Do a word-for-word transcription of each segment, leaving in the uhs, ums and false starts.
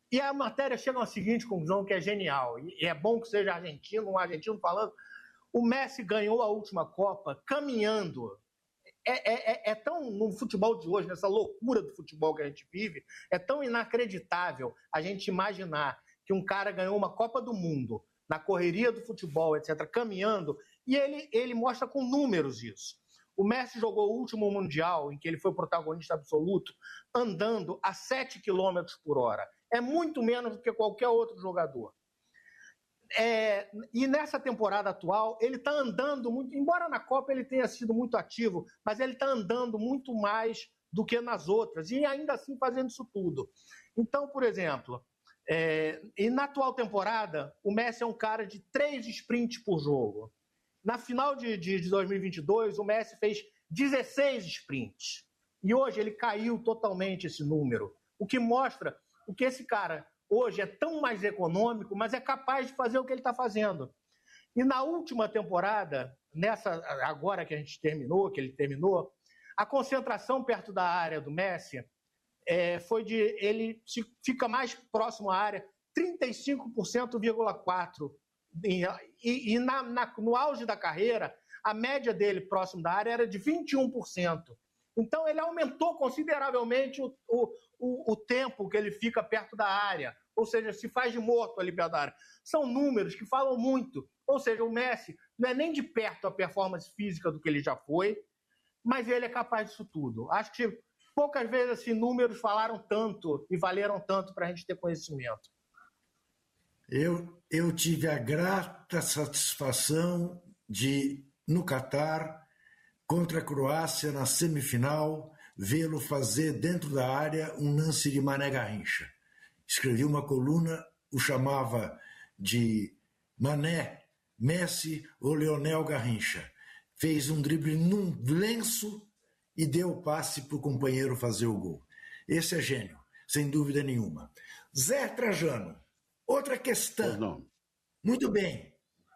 E a matéria chega a uma seguinte conclusão que é genial, e é bom que seja argentino, um argentino falando, o Messi ganhou a última Copa caminhando. É, é, é tão, no futebol de hoje, nessa loucura do futebol que a gente vive, é tão inacreditável a gente imaginar que um cara ganhou uma Copa do Mundo na correria do futebol, etcétera, caminhando, e ele, ele mostra com números isso. O Messi jogou o último Mundial, em que ele foi o protagonista absoluto, andando a sete quilômetros por hora. É muito menos do que qualquer outro jogador. É, e nessa temporada atual, ele está andando muito, embora na Copa ele tenha sido muito ativo, mas ele está andando muito mais do que nas outras, e ainda assim fazendo isso tudo. Então, por exemplo, é, e na atual temporada, o Messi é um cara de três sprints por jogo. Na final de, de, de dois mil e vinte e dois, o Messi fez dezesseis sprints. E hoje ele caiu totalmente esse número, o que mostra o que esse cara hoje é tão mais econômico, mas é capaz de fazer o que ele está fazendo. E na última temporada, nessa agora que a gente terminou, que ele terminou, a concentração perto da área do Messi é, foi de... Ele se, fica mais próximo à área, trinta e cinco por cento, quatro. E, e na, na, no auge da carreira, a média dele próximo da área era de vinte e um por cento. Então, ele aumentou consideravelmente o, o, o, o tempo que ele fica perto da área. Ou seja, se faz de morto ali perto da área. São números que falam muito. Ou seja, o Messi não é nem de perto a performance física do que ele já foi, mas ele é capaz disso tudo. Acho que poucas vezes assim, números falaram tanto e valeram tanto para a gente ter conhecimento. Eu, eu tive a grata satisfação de, no Catar, contra a Croácia, na semifinal, vê-lo fazer dentro da área um lance de Mané Garrincha. Escrevi uma coluna, o chamava de Mané, Messi ou Lionel Garrincha. Fez um drible num lenço e deu o passe para o companheiro fazer o gol. Esse é gênio, sem dúvida nenhuma. Zé Trajano, outra questão. Não. Muito bem.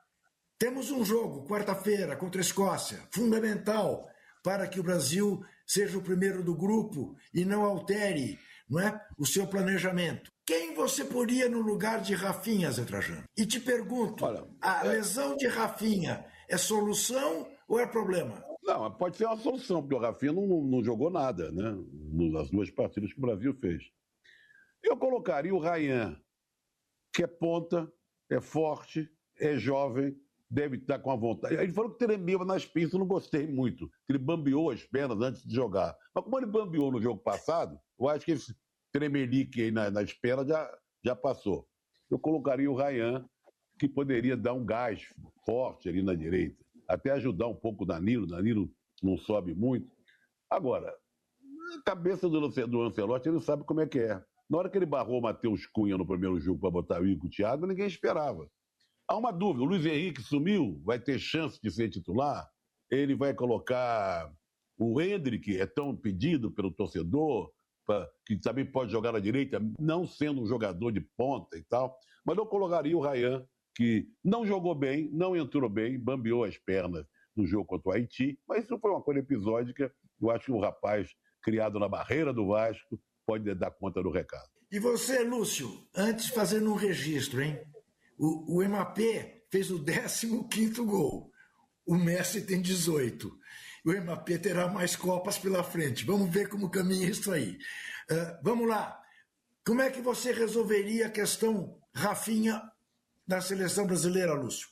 Temos um jogo, quarta-feira, contra a Escócia, fundamental para que o Brasil seja o primeiro do grupo e não altere, não é, o seu planejamento. Quem você poria no lugar de Rafinha, Zé Trajano? E te pergunto, Olha, a é... lesão de Rafinha é solução ou é problema? Não, pode ser uma solução, porque o Rafinha não, não, não jogou nada, né, nas duas partidas que o Brasil fez. Eu colocaria o Ryan, que é ponta, é forte, é jovem, deve estar com a vontade. Ele falou que tremeu nas pinças, eu não gostei muito, que ele bambeou as pernas antes de jogar. Mas como ele bambeou no jogo passado, eu acho que esse tremelique aí na, nas pernas já, já passou. Eu colocaria o Ryan, que poderia dar um gás forte ali na direita, até ajudar um pouco o Danilo. O Danilo não sobe muito. Agora, a cabeça do, do Ancelotti, ele sabe como é que é. Na hora que ele barrou o Matheus Cunha no primeiro jogo para botar o Igor e o Thiago, ninguém esperava. Há uma dúvida, o Luiz Henrique sumiu, vai ter chance de ser titular? Ele vai colocar o Hendrick, é tão pedido pelo torcedor, pra, que também pode jogar na direita, não sendo um jogador de ponta e tal, mas eu colocaria o Ryan, que não jogou bem, não entrou bem, bambeou as pernas no jogo contra o Haiti, mas isso foi uma coisa episódica. Eu acho que o rapaz, criado na barreira do Vasco, pode dar conta do recado. E você, Lúcio, antes fazendo um registro, hein? O, o M A P fez o décimo quinto gol. O Messi tem dezoito. O M A P terá mais Copas pela frente. Vamos ver como caminha isso aí. Uh, vamos lá. Como é que você resolveria a questão Rafinha da seleção brasileira, Lúcio?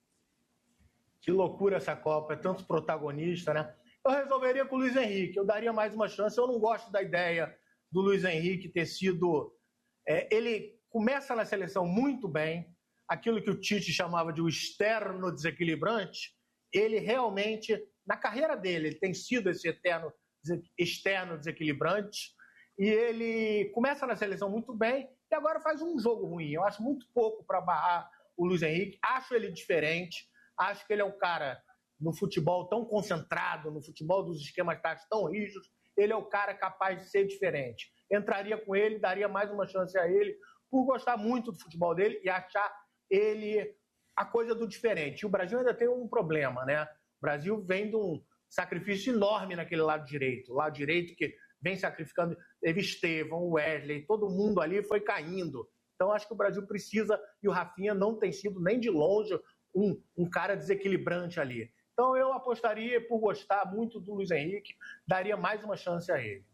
Que loucura essa Copa. É tanto protagonista, né? Eu resolveria com o Luiz Henrique. Eu daria mais uma chance. Eu não gosto da ideia do Luiz Henrique ter sido... É, ele começa na seleção muito bem. Aquilo que o Tite chamava de o externo desequilibrante, ele realmente, na carreira dele, ele tem sido esse eterno, externo desequilibrante, e ele começa na seleção muito bem, e agora faz um jogo ruim. Eu acho muito pouco para barrar o Luiz Henrique, acho ele diferente, acho que ele é um cara, no futebol tão concentrado, no futebol dos esquemas táticos tão rígidos, ele é o cara capaz de ser diferente. Entraria com ele, daria mais uma chance a ele, por gostar muito do futebol dele e achar ele a coisa do diferente. E o Brasil ainda tem um problema, né? O Brasil vem de um sacrifício enorme naquele lado direito. O lado direito que vem sacrificando. Teve Estevão, Wesley, todo mundo ali foi caindo. Então, acho que o Brasil precisa, e o Rafinha não tem sido nem de longe um, um cara desequilibrante ali. Então, eu apostaria, por gostar muito do Luiz Henrique, daria mais uma chance a ele.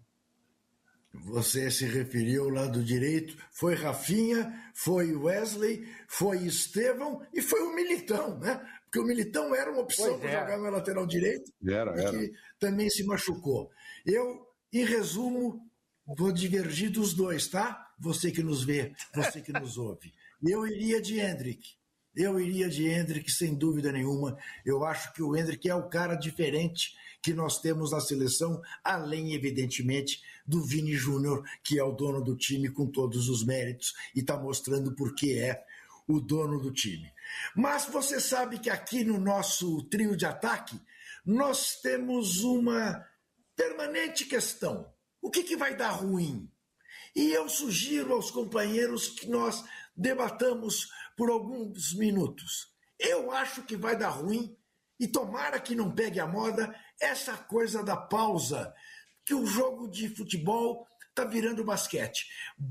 Você se referiu ao lado direito, foi Rafinha, foi Wesley, foi Estevão e foi o Militão, né? Porque o Militão era uma opção para jogar na lateral direito, era, era. que também se machucou. Eu, em resumo, vou divergir dos dois, tá? Você que nos vê, você que nos ouve. Eu iria de Endrick. Eu iria de Endrick, sem dúvida nenhuma. Eu acho que o Endrick é o cara diferente que nós temos na seleção, além, evidentemente, do Vini Júnior, que é o dono do time com todos os méritos e está mostrando por que é o dono do time. Mas você sabe que aqui no nosso trio de ataque, nós temos uma permanente questão. O que, que vai dar ruim? E eu sugiro aos companheiros que nós debatamos por alguns minutos. Eu acho que vai dar ruim, e tomara que não pegue a moda, essa coisa da pausa, que o jogo de futebol está virando basquete.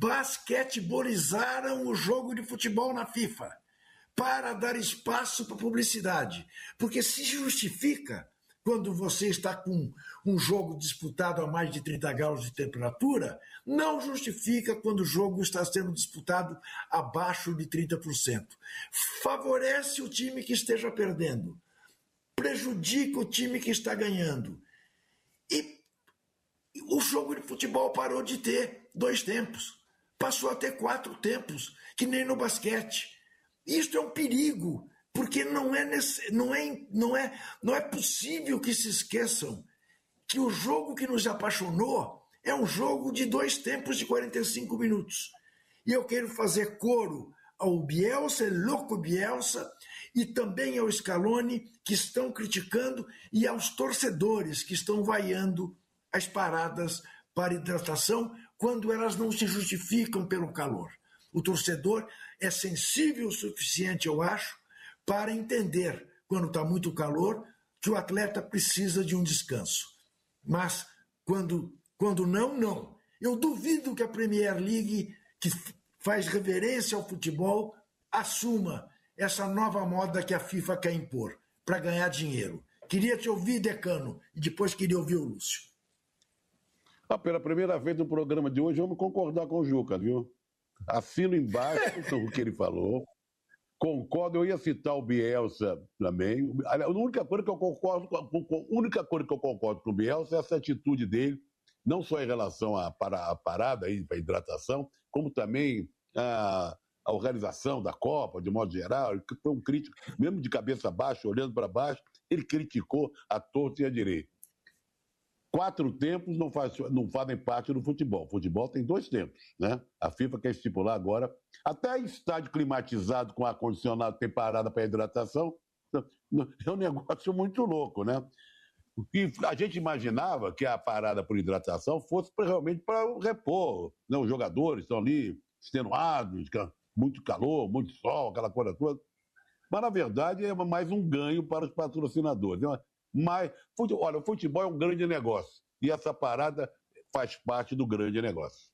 Basquetebolizaram o jogo de futebol na FIFA para dar espaço para publicidade. Porque se justifica quando você está com um jogo disputado a mais de trinta graus de temperatura, não justifica quando o jogo está sendo disputado abaixo de trinta por cento. Favorece o time que esteja perdendo, prejudica o time que está ganhando. E o jogo de futebol parou de ter dois tempos, passou a ter quatro tempos, que nem no basquete. Isto é um perigo, porque não é, nesse, não, é, não, é, não é possível que se esqueçam que o jogo que nos apaixonou é um jogo de dois tempos de quarenta e cinco minutos. E eu quero fazer coro ao Bielsa, louco Bielsa, e também ao Scaloni, que estão criticando, e aos torcedores que estão vaiando as paradas para hidratação quando elas não se justificam pelo calor. O torcedor é sensível o suficiente, eu acho, para entender, quando está muito calor, que o atleta precisa de um descanso. Mas, quando, quando não, não. Eu duvido que a Premier League, que faz reverência ao futebol, assuma essa nova moda que a FIFA quer impor, para ganhar dinheiro. Queria te ouvir, Decano, e depois queria ouvir o Lúcio. Ah, pela primeira vez no programa de hoje, vamos concordar com o Juca, viu? Assino embaixo o que ele falou. Concordo, eu ia citar o Bielsa também. A única coisa que eu concordo, a única coisa que eu concordo com o Bielsa é essa atitude dele, não só em relação à parada aí para hidratação, como também a, a organização da Copa, de modo geral. Ele foi um crítico, mesmo de cabeça baixa, olhando para baixo, ele criticou a torta e a direita. Quatro tempos não, faz, não fazem parte do futebol. O futebol tem dois tempos, né? A FIFA quer estipular agora, até estádio climatizado com ar-condicionado tem parada para hidratação, é um negócio muito louco, né? E a gente imaginava que a parada por hidratação fosse pra, realmente para repor, né? Os jogadores estão ali extenuados, muito calor, muito sol, aquela coisa toda. Mas, na verdade, é mais um ganho para os patrocinadores. Mas, olha, o futebol é um grande negócio. E essa parada faz parte do grande negócio.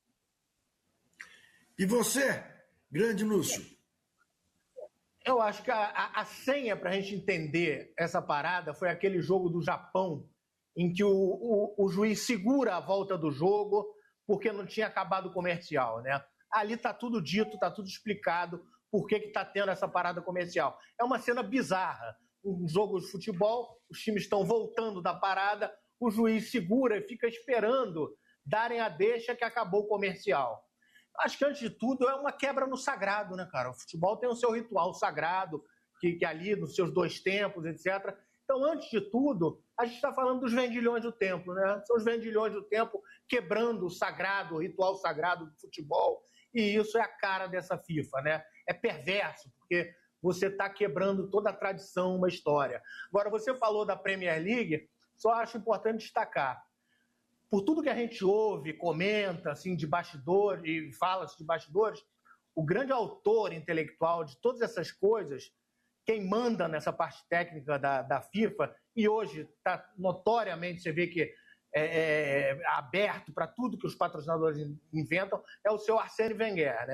E você, grande Lúcio? Eu acho que a, a, a senha para a gente entender essa parada foi aquele jogo do Japão, em que o, o, o juiz segura a volta do jogo porque não tinha acabado o comercial, né? Ali está tudo dito, está tudo explicado por que está tendo essa parada comercial. É uma cena bizarra. Um jogo de futebol, os times estão voltando da parada, o juiz segura e fica esperando darem a deixa que acabou o comercial. Acho que, antes de tudo, é uma quebra no sagrado, né, cara? O futebol tem o seu ritual sagrado, que, que ali, nos seus dois tempos, etcétera. Então, antes de tudo, a gente está falando dos vendilhões do templo, né? São os vendilhões do templo quebrando o sagrado, o ritual sagrado do futebol. E isso é a cara dessa FIFA, né? É perverso, porque você está quebrando toda a tradição, uma história. Agora, você falou da Premier League, só acho importante destacar. Por tudo que a gente ouve, comenta, assim, de bastidores, e fala-se de bastidores, o grande autor intelectual de todas essas coisas, quem manda nessa parte técnica da, da FIFA, e hoje, tá, notoriamente, você vê que é, é, aberto para tudo que os patrocinadores inventam, é o seu Arsène Wenger, né?